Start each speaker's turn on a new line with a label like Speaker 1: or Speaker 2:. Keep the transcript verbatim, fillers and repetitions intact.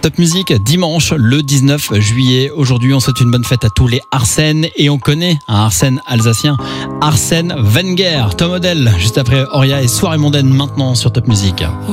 Speaker 1: Top Music, dimanche, le dix-neuf juillet. Aujourd'hui, on souhaite une bonne fête à tous les Arsènes et on connaît un Arsène alsacien, Arsène Wenger. Tom Odell, juste après Oria et Soirée mondaine maintenant sur Top Music.